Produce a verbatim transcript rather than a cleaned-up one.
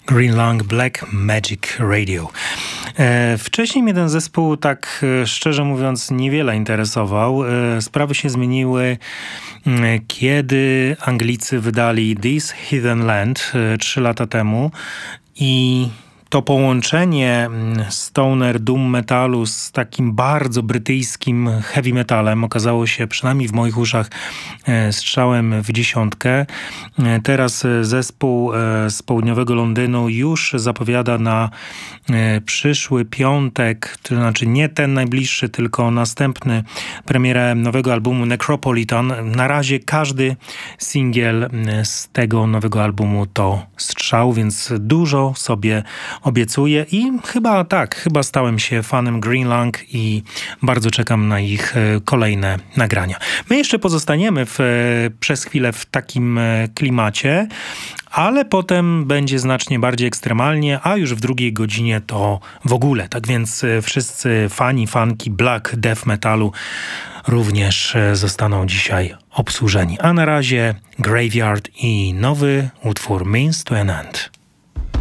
Green Lung Black Magic Radio. E, wcześniej mnie ten zespół, tak e, szczerze mówiąc, niewiele interesował. E, sprawy się zmieniły, e, kiedy Anglicy wydali This Heathen Land e, trzy lata temu i to połączenie stoner doom metalu z takim bardzo brytyjskim heavy metalem okazało się, przynajmniej w moich uszach, strzałem w dziesiątkę. Teraz zespół z południowego Londynu już zapowiada na przyszły piątek, to znaczy nie ten najbliższy, tylko następny, premierę nowego albumu Necropolitan. Na razie każdy singiel z tego nowego albumu to strzał, więc dużo sobie obiecuję i chyba tak, chyba stałem się fanem Green Lung i bardzo czekam na ich kolejne nagrania. My jeszcze pozostaniemy w, przez chwilę w takim klimacie, ale potem będzie znacznie bardziej ekstremalnie, a już w drugiej godzinie to w ogóle. Tak więc wszyscy fani, fanki black death metalu również zostaną dzisiaj obsłużeni. A na razie Graveyard i nowy utwór Means to an End.